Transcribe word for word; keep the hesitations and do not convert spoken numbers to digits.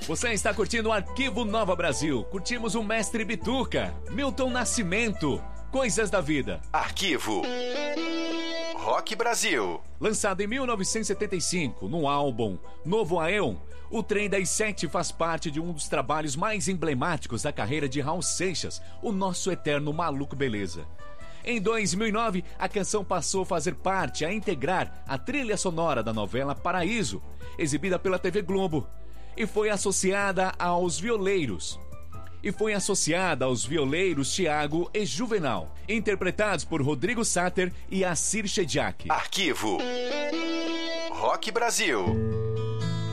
Você está curtindo o Arquivo Nova Brasil. Curtimos o Mestre Bituca, Milton Nascimento, Coisas da Vida. Arquivo Rock Brasil. Lançado em mil novecentos e setenta e cinco, no álbum Novo Aeon, o Trem das Sete faz parte de um dos trabalhos mais emblemáticos da carreira de Raul Seixas, o nosso eterno Maluco Beleza. Em dois mil e nove, a canção passou a fazer parte, a integrar a trilha sonora da novela Paraíso, exibida pela T V Globo, e foi associada aos violeiros. E foi associada aos violeiros Tiago e Juvenal, interpretados por Rodrigo Sater e Assir Shediak. Arquivo Rock Brasil.